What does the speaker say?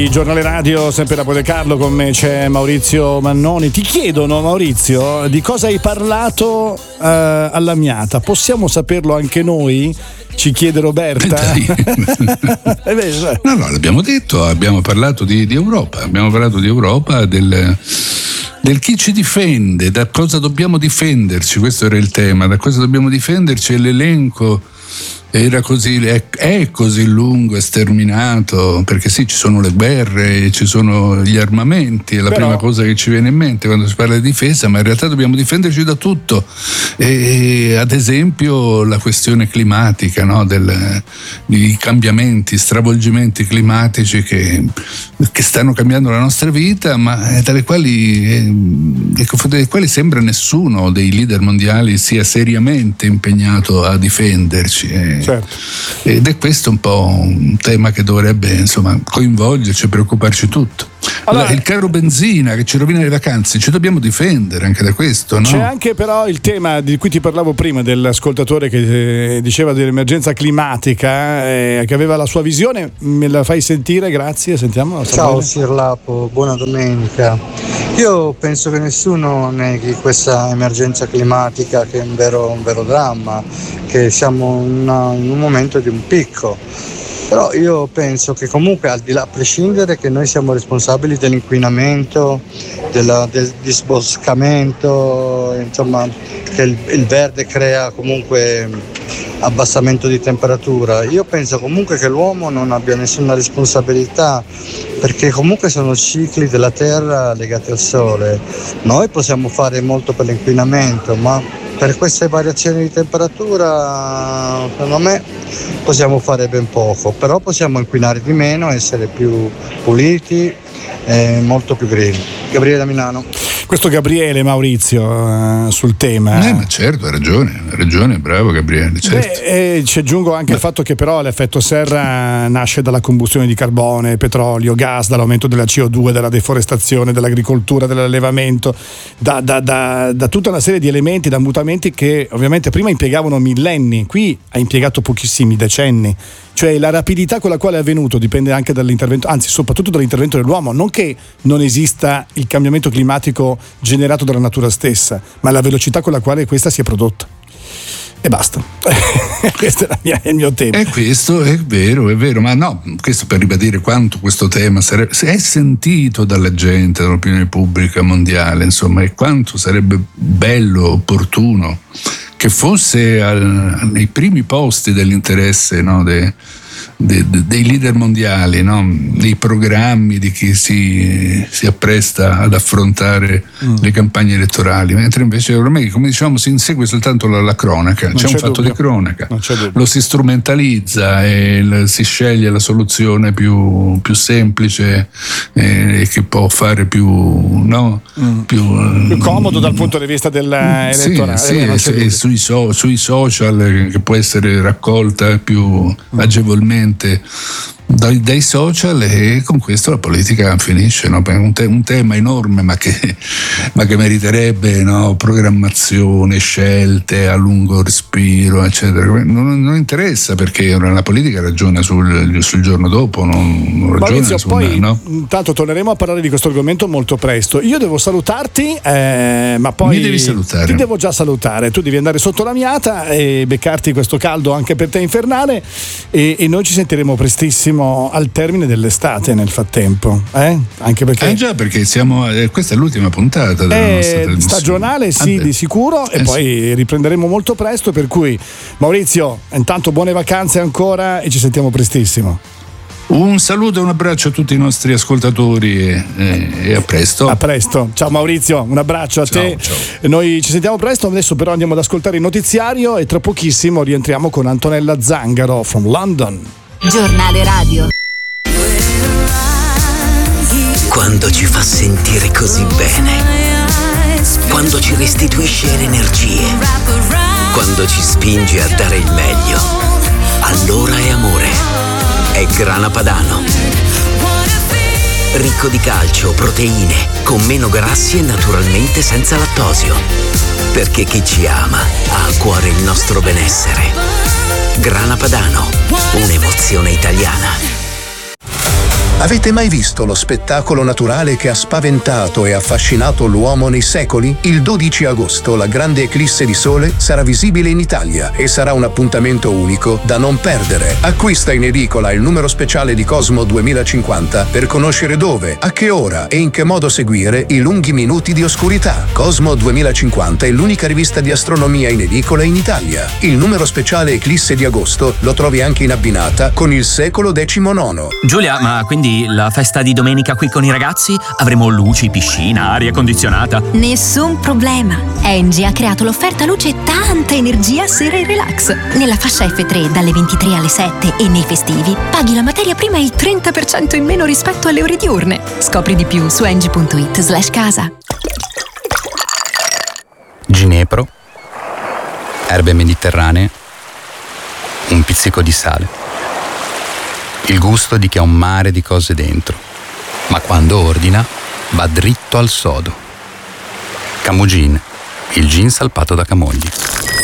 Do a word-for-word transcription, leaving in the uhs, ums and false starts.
Il giornale radio, sempre da Ponte Carlo, con me c'è Maurizio Mannoni. Ti chiedono, Maurizio, di cosa hai parlato uh, alla Miata? Possiamo saperlo anche noi? Ci chiede Roberta. No, no, l'abbiamo detto, abbiamo parlato di, di Europa, abbiamo parlato di Europa, del, del chi ci difende, da cosa dobbiamo difenderci, questo era il tema, da cosa dobbiamo difenderci, e l'elenco era così, è, è così lungo e sterminato, perché sì, ci sono le guerre, ci sono gli armamenti, è la Però... prima cosa che ci viene in mente quando si parla di difesa, ma in realtà dobbiamo difenderci da tutto, e ad esempio la questione climatica, no? Del, di cambiamenti, stravolgimenti climatici che, che stanno cambiando la nostra vita, ma dalle quali, eh, nei confronti dei quali sembra nessuno dei leader mondiali sia seriamente impegnato a difenderci. Eh. Certo. Ed è questo un po' un tema che dovrebbe, insomma, coinvolgerci e preoccuparci tutto. Allora, il caro benzina che ci rovina le vacanze, ci dobbiamo difendere anche da questo, no? C'è anche però il tema di cui ti parlavo prima, dell'ascoltatore che eh, diceva dell'emergenza climatica, eh, che aveva la sua visione. Me la fai sentire? Grazie, sentiamo. Ciao Sirlapo, buona domenica. Io penso che nessuno neghi questa emergenza climatica, che è un vero, un vero dramma, che siamo in, una, in un momento di un picco. Però io penso che comunque, al di là, a prescindere che noi siamo responsabili dell'inquinamento, della, del disboscamento, insomma, che il, il verde crea comunque abbassamento di temperatura, io penso comunque che l'uomo non abbia nessuna responsabilità, perché comunque sono cicli della terra legati al sole. Noi possiamo fare molto per l'inquinamento, ma per queste variazioni di temperatura, secondo me, possiamo fare ben poco, però possiamo inquinare di meno, essere più puliti e molto più green. Gabriele da Milano. Questo Gabriele, Maurizio, uh, sul tema. Eh, ma certo, ha ragione, ha ragione, bravo Gabriele, certo. Beh, e ci aggiungo anche Beh. il fatto che però l'effetto serra nasce dalla combustione di carbone, petrolio, gas, dall'aumento della C O due, dalla deforestazione, dall'agricoltura, dall'allevamento, da, da, da, da tutta una serie di elementi, da mutamenti che ovviamente prima impiegavano millenni, qui ha impiegato pochissimi decenni. Cioè la rapidità con la quale è avvenuto dipende anche dall'intervento, anzi soprattutto dall'intervento dell'uomo, non che non esista il cambiamento climatico generato dalla natura stessa, ma la velocità con la quale questa si è prodotta. E basta. Questo è, la mia, è il mio tema. E questo è vero, è vero, ma no, questo per ribadire quanto questo tema sarebbe, se è sentito dalla gente, dall'opinione pubblica mondiale, insomma, e quanto sarebbe bello, opportuno che fosse al, nei primi posti dell'interesse, no, de, de, de, dei leader mondiali, no, dei programmi di chi si, si appresta ad affrontare mm. le campagne elettorali, mentre invece ormai, come diciamo, si insegue soltanto la, la cronaca, non c'è, c'è un fatto dubbio. di cronaca, lo si strumentalizza e l, si sceglie la soluzione più, più semplice e eh, che può fare più, no, mm. più, più comodo dal punto di vista dell'elettorale. Sì, sì, sì, sui, so, sui social, che può essere raccolta più mm. agevolmente dai, dai social, e con questo la politica finisce, no? un, te, un tema enorme, ma che, ma che meriterebbe, no? programmazione, scelte a lungo respiro, eccetera. Non, non interessa, perché la politica ragiona sul, sul giorno dopo, non, non ragiona Maurizio, sul, poi no? Intanto torneremo a parlare di questo argomento molto presto. Io devo salutarti, eh, ma poi mi devi salutare. Ti devo già salutare. Tu devi andare sotto la Miata e beccarti questo caldo anche per te infernale, e, e noi ci sentiremo prestissimo al termine dell'estate, nel frattempo, eh? Anche perché eh già perché siamo eh, questa è l'ultima puntata della eh, nostra trasmissione stagionale, sì, Ante. di sicuro, e eh, poi sì. riprenderemo molto presto, per cui Maurizio, intanto buone vacanze ancora e ci sentiamo prestissimo. Un saluto e un abbraccio a tutti i nostri ascoltatori e, e, e a presto. A presto. Ciao Maurizio, un abbraccio a ciao, te. Ciao. Noi ci sentiamo presto, adesso però andiamo ad ascoltare il notiziario e tra pochissimo rientriamo con Antonella Zangaro from London. Giornale radio. Quando ci fa sentire così bene, quando ci restituisce le energie, quando ci spinge a dare il meglio, allora è amore. È Grana Padano. Ricco di calcio, proteine, con meno grassi e naturalmente senza lattosio. Perché chi ci ama ha a cuore il nostro benessere. Grana Padano, un'emozione italiana. Avete mai visto lo spettacolo naturale che ha spaventato e affascinato l'uomo nei secoli? Il dodici agosto la grande eclisse di sole sarà visibile in Italia e sarà un appuntamento unico da non perdere. Acquista in edicola il numero speciale di Cosmo duemilacinquanta per conoscere dove, a che ora e in che modo seguire i lunghi minuti di oscurità. Cosmo duemilacinquanta è l'unica rivista di astronomia in edicola in Italia. Il numero speciale eclisse di agosto lo trovi anche in abbinata con il secolo diciannove. Giulia, ma quindi la festa di domenica qui con i ragazzi? Avremo luci, piscina, aria condizionata? Nessun problema. Engie ha creato l'offerta luce e tanta energia sera e relax. Nella fascia effe tre dalle ventitré alle sette e nei festivi paghi la materia prima il trenta per cento in meno rispetto alle ore diurne. Scopri di più su engie punto it slash casa. Ginepro, erbe mediterranee, un pizzico di sale. Il gusto di chi ha un mare di cose dentro, ma quando ordina va dritto al sodo. Camugin, il gin salpato da Camogli.